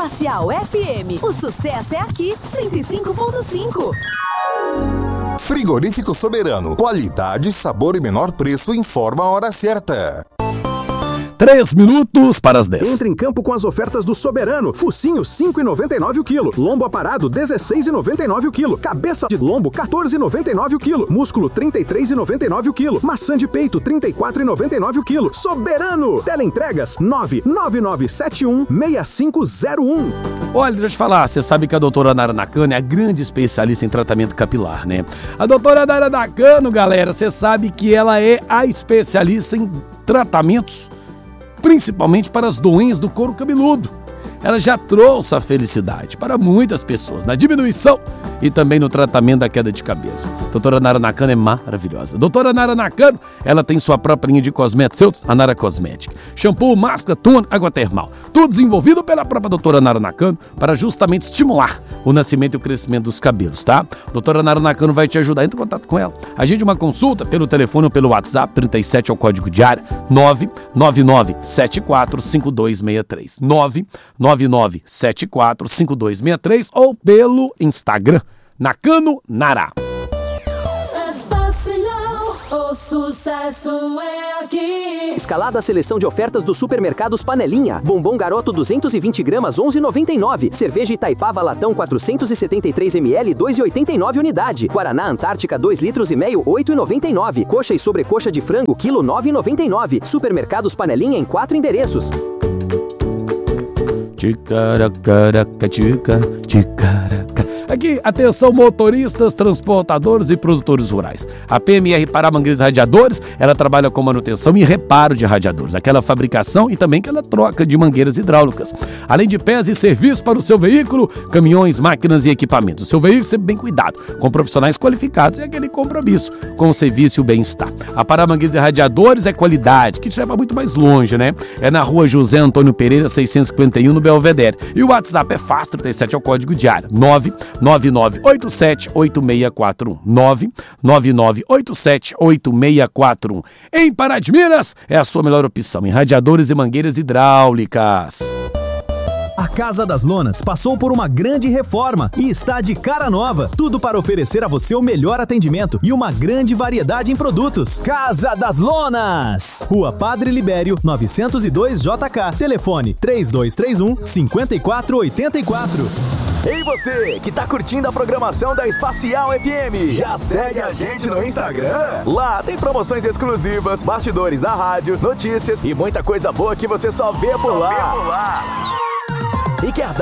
Espacial FM, o sucesso é aqui, 105.5. Frigorífico Soberano, qualidade, sabor e menor preço, informa a hora certa. 3 minutos para as 10. Entre em campo com as ofertas do Soberano. Focinho, 5,99 o quilo. Lombo aparado, 16,99 o quilo. Cabeça de lombo, 14,99 o quilo. Músculo, 33,99 o quilo. Maçã de peito, 34,99 o quilo. Soberano! Teleentregas, 999716501. Olha, deixa eu te falar, você sabe que a doutora Nara Nakano é a grande especialista em tratamento capilar, né? A doutora Nara Nakano, galera, você sabe que ela é a especialista em tratamentos principalmente para as doenças do couro cabeludo. Ela já trouxe a felicidade para muitas pessoas na diminuição e também no tratamento da queda de cabelo. Doutora Nara Nakano é maravilhosa. Doutora Nara Nakano, ela tem sua própria linha de cosméticos, a Nara Cosmética. Shampoo, máscara, tônico, água termal. Tudo desenvolvido pela própria doutora Nara Nakano para justamente estimular o nascimento e o crescimento dos cabelos, tá? Doutora Nara Nakano vai te ajudar. Entre em contato com ela. Agende uma consulta pelo telefone ou pelo WhatsApp, 37 é o código de área, 999745263. 999745263 ou pelo Instagram, Nakano Nara. O sucesso é aqui. Escalada a seleção de ofertas dos supermercados Panelinha. Bombom Garoto 220 gramas, 11,99. Cerveja Itaipava Latão 473 ml, 2,89 unidade. Guaraná Antártica 2 litros e meio, 8,99. Coxa e sobrecoxa de frango, quilo 9,99. Supermercados Panelinha em 4 endereços. Ticaraca, ticaraca. Aqui, atenção motoristas, transportadores e produtores rurais. A PMR Pará Mangueiras e Radiadores, ela trabalha com manutenção e reparo de radiadores, aquela fabricação e também aquela troca de mangueiras hidráulicas. Além de pés e serviços para o seu veículo, caminhões, máquinas e equipamentos. O seu veículo sempre bem cuidado, com profissionais qualificados e aquele compromisso com o serviço e o bem-estar. A Pará Mangueiras e Radiadores é qualidade, que te leva muito mais longe, né? É na rua José Antônio Pereira, 651, no Belvedere. E o WhatsApp é fácil, 37 é o código de área, 999878641. 999878641. Em Pará de Minas, é a sua melhor opção em radiadores e mangueiras hidráulicas. A Casa das Lonas passou por uma grande reforma e está de cara nova. Tudo para oferecer a você o melhor atendimento e uma grande variedade em produtos. Casa das Lonas! Rua Padre Libério, 902 JK. Telefone 3231-5484. Ei você, que tá curtindo a programação da Espacial FM, já segue a gente no Instagram? Lá tem promoções exclusivas, bastidores da rádio, notícias e muita coisa boa que você só vê por lá. E quer dar